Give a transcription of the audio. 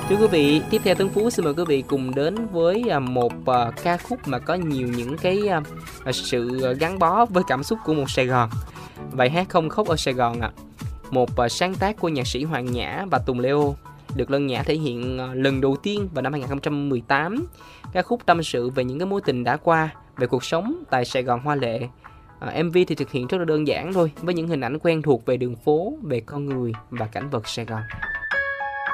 Thưa quý vị, tiếp theo Tuấn Phú xin mời quý vị cùng đến với một ca khúc mà có nhiều những cái sự gắn bó với cảm xúc của một Sài Gòn. Bài hát Không Khóc Ở Sài Gòn ạ. Một sáng tác của nhạc sĩ Hoàng Nhã và Tùng Leo, được Lân Nhã thể hiện lần đầu tiên vào năm 2018. Ca khúc tâm sự về những cái mối tình đã qua, về cuộc sống tại Sài Gòn hoa lệ. MV thì thực hiện rất là đơn giản thôi, với những hình ảnh quen thuộc về đường phố, về con người và cảnh vật Sài Gòn.